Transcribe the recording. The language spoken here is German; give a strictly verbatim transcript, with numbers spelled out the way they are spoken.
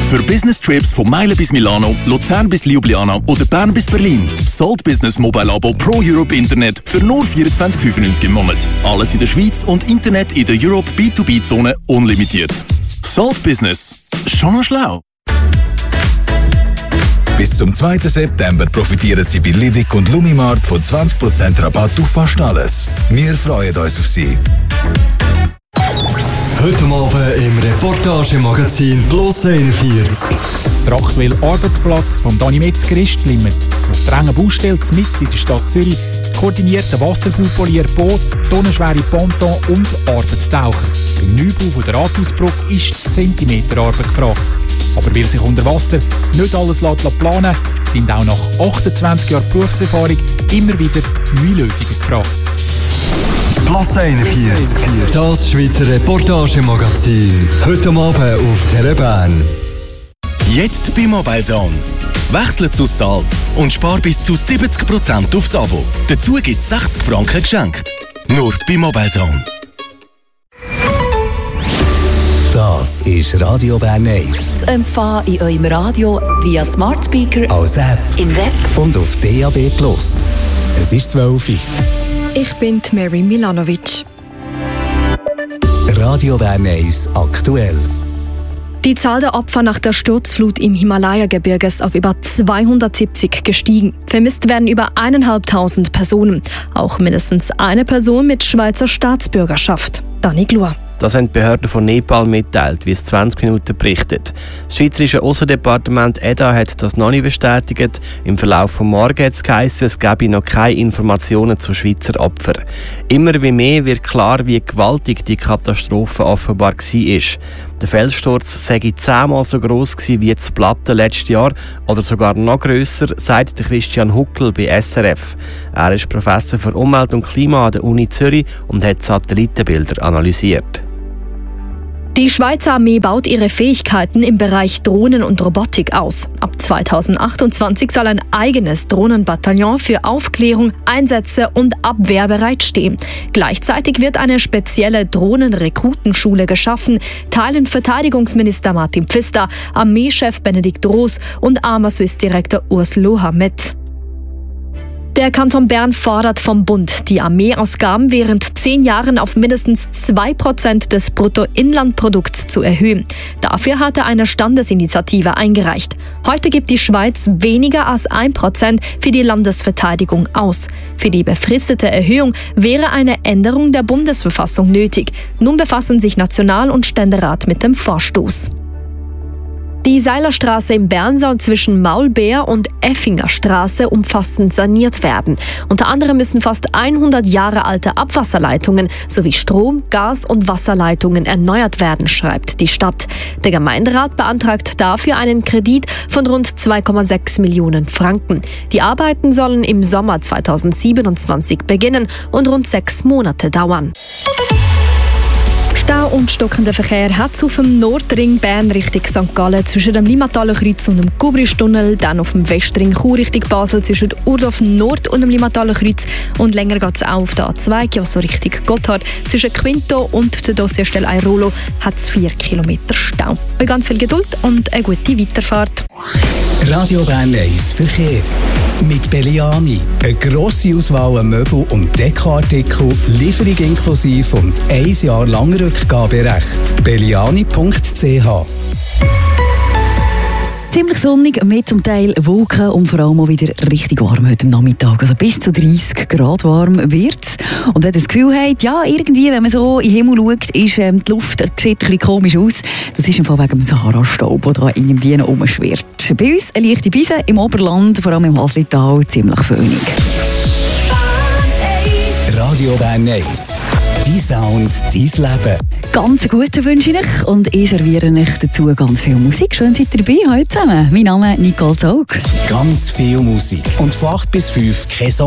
Für Business Trips von Meilen bis Milano, Luzern bis Ljubljana oder Bern bis Berlin. Salt Business Mobile Abo Pro Europe Internet für nur vierundzwanzig fünfundneunzig im Monat. Alles in der Schweiz und Internet in der Europe B zwei B Zone unlimitiert. Salt Business. Schon mal schlau. Bis zum zweiten September profitieren Sie bei Livik und Lumimart von zwanzig Prozent Rabatt auf fast alles. Wir freuen uns auf Sie. Heute Abend im Reportagemagazin Plus einundvierzig. Der aktuelle Arbeitsplatz von Dani Metzger ist schlimmer. Auf der engen Baustelle mitten in der Stadt Zürich, koordinierte Wasserbaupolier-Boot, tonnenschwere Ponton und Arbeitstaucher. Beim Neubau von der Rathausbrücke ist Zentimeterarbeit gefragt. Aber weil sich unter Wasser nicht alles planen lässt, sind auch nach achtundzwanzig Jahren Berufserfahrung immer wieder neue Lösungen gefragt. Plus einundvierzig, das Schweizer Reportagemagazin. Heute Abend auf Telebahn. Jetzt bei Mobilezone. Wechsle zu Salt und spar bis zu siebzig Prozent aufs Abo. Dazu gibt es sechzig Franken geschenkt. Nur bei Mobilezone. Das ist Radio Bern eins. Zu empfangen in eurem Radio via Smart Speaker, als App, im Web und auf D A B Plus. Es ist zwölf Uhr. Ich bin Mary Milanovic. Radio Bern eins aktuell. Die Zahl der Opfer nach der Sturzflut im Himalaya-Gebirge ist auf über zweihundertsiebzig gestiegen. Vermisst werden über eintausendfünfhundert Personen. Auch mindestens eine Person mit Schweizer Staatsbürgerschaft. Dani Glur. Das haben die Behörden von Nepal mitteilt, wie es zwanzig Minuten berichtet. Das Schweizerische Aussendepartement E D A hat das noch nicht bestätigt. Im Verlauf des Morgens hat es geheißen, es gebe noch keine Informationen zu Schweizer Opfern. Immer wie mehr wird klar, wie gewaltig die Katastrophe offenbar war. Der Felssturz sei zehnmal so gross wie das Platte letztes Jahr oder sogar noch grösser, sagt Christian Huckel bei S R F. Er ist Professor für Umwelt und Klima an der Uni Zürich und hat Satellitenbilder analysiert. Die Schweizer Armee baut ihre Fähigkeiten im Bereich Drohnen und Robotik aus. Ab zweitausendachtundzwanzig soll ein eigenes Drohnenbataillon für Aufklärung, Einsätze und Abwehr bereitstehen. Gleichzeitig wird eine spezielle Drohnenrekrutenschule geschaffen, teilen Verteidigungsminister Martin Pfister, Armeechef Benedikt Roos und Arma-Swiss-Direktor Urs Loha mit. Der Kanton Bern fordert vom Bund, die Armeeausgaben während zehn Jahren auf mindestens zwei Prozent des Bruttoinlandprodukts zu erhöhen. Dafür hat er eine Standesinitiative eingereicht. Heute gibt die Schweiz weniger als ein Prozent für die Landesverteidigung aus. Für die befristete Erhöhung wäre eine Änderung der Bundesverfassung nötig. Nun befassen sich National- und Ständerat mit dem Vorstoß. Die Seilerstraße in Bern soll zwischen Maulbeer und Effingerstraße umfassend saniert werden. Unter anderem müssen fast hundert Jahre alte Abwasserleitungen sowie Strom-, Gas- und Wasserleitungen erneuert werden, schreibt die Stadt. Der Gemeinderat beantragt dafür einen Kredit von rund zwei Komma sechs Millionen Franken. Die Arbeiten sollen im Sommer zweitausendsiebenundzwanzig beginnen und rund sechs Monate dauern. Stau und stockender Verkehr hat es auf dem Nordring Bern Richtung Sankt Gallen zwischen dem Limmataler Kreuz und dem Kubristunnel, dann auf dem Westring Chur Richtung Basel zwischen Urdorf Nord und dem Limmataler Kreuz und länger geht es auch auf der A zwei, also Richtung Gotthard. Zwischen Quinto und der Dossierstelle Airolo hat es vier Kilometer Stau. Bei ganz viel Geduld und eine gute Weiterfahrt. Radio Bern eins Verkehr. Mit Belliani. Eine grosse Auswahl an Möbel- und Dekoartikel, Lieferung inklusive und ein Jahr lang Rückgaberecht. belliani punkt c h. Ziemlich sonnig, mit zum Teil Wolken und vor allem auch wieder richtig warm heute Nachmittag. Also bis zu dreißig Grad warm wird es. Und wenn ihr das Gefühl habt, ja, irgendwie, wenn man so in den Himmel schaut, ist ähm, die Luft sieht ein bisschen komisch aus. Das ist im Fall wegen dem Sahara-Staub, der da irgendwie noch rumschwirrt. Bei uns eine leichte Beise im Oberland, vor allem im Haslital, ziemlich föhnig. Radio Bern eins. Dein Sound, dein Leben. Ganz guten wünsche ich euch und ich serviere euch dazu ganz viel Musik. Schön seid ihr dabei heute zusammen. Mein Name ist Nicole Zog. Ganz viel Musik. Und von acht bis fünf kein Song.